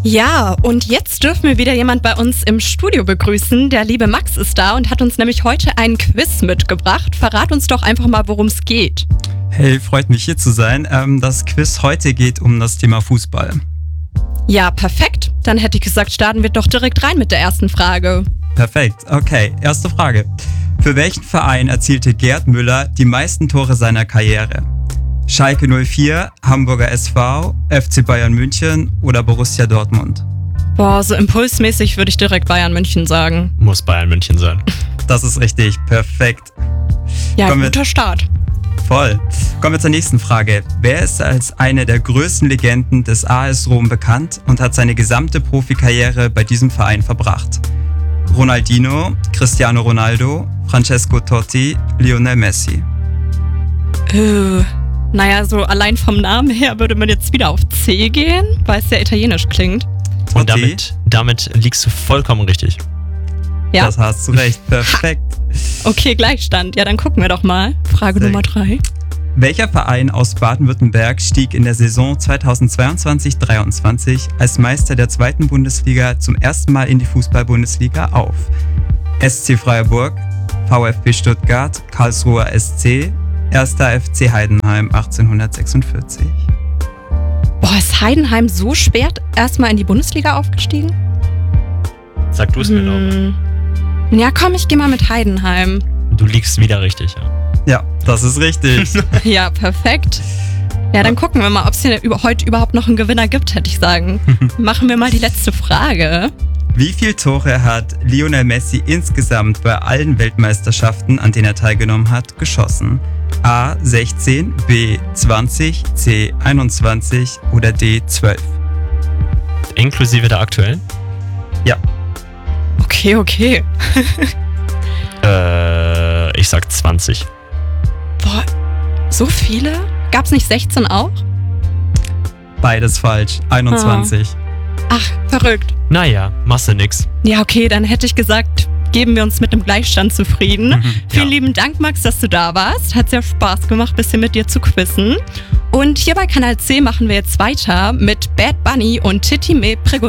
Ja, und jetzt dürfen wir wieder jemand bei uns im Studio begrüßen. Der liebe Max ist da und hat uns nämlich heute einen Quiz mitgebracht. Verrat uns doch einfach mal, worum es geht. Hey, freut mich hier zu sein. Das Quiz heute geht um das Thema Fußball. Ja, perfekt. Dann hätte ich gesagt, starten wir doch direkt rein mit der ersten Frage. Perfekt, okay. Erste Frage. Für welchen Verein erzielte Gerd Müller die meisten Tore seiner Karriere? Schalke 04, Hamburger SV, FC Bayern München oder Borussia Dortmund? Boah, so impulsmäßig würde ich direkt Bayern München sagen. Muss Bayern München sein. Das ist richtig, perfekt. Ja, guter Start. Voll. Kommen wir zur nächsten Frage. Wer ist als eine der größten Legenden des AS Rom bekannt und hat seine gesamte Profikarriere bei diesem Verein verbracht? Ronaldinho, Cristiano Ronaldo, Francesco Totti, Lionel Messi. Naja, so allein vom Namen her würde man jetzt wieder auf C gehen, weil es sehr italienisch klingt. Und damit liegst du vollkommen richtig. Ja. Das hast du recht, perfekt. Okay, Gleichstand. Ja, dann gucken wir doch mal. Frage Nummer 3. Welcher Verein aus Baden-Württemberg stieg in der Saison 2022-23 als Meister der 2. Bundesliga zum ersten Mal in die Fußball-Bundesliga auf? SC Freiburg, VfB Stuttgart, Karlsruher SC, 1. FC Heidenheim 1846. Boah, ist Heidenheim so spät erstmal in die Bundesliga aufgestiegen? Sag du es mir doch. Ja, komm, ich geh mal mit Heidenheim. Du liegst wieder richtig, ja. Ja, das ist richtig. Ja, perfekt. Ja, dann gucken wir mal, ob es hier heute überhaupt noch einen Gewinner gibt, hätte ich sagen. Machen wir mal die letzte Frage. Wie viele Tore hat Lionel Messi insgesamt bei allen Weltmeisterschaften, an denen er teilgenommen hat, geschossen? A 16, B 20, C 21 oder D 12? Inklusive der aktuellen? Ja. Okay. Ich sag 20. Boah, so viele? Gab's nicht 16 auch? Beides falsch. 21. Ach, verrückt. Naja, machst du nix. Ja, okay, dann hätte ich gesagt, geben wir uns mit dem Gleichstand zufrieden. Vielen lieben Dank, Max, dass du da warst. Hat sehr Spaß gemacht, ein bisschen mit dir zu quizzen. Und hier bei Kanal C machen wir jetzt weiter mit Bad Bunny und Titi Me Pregunta.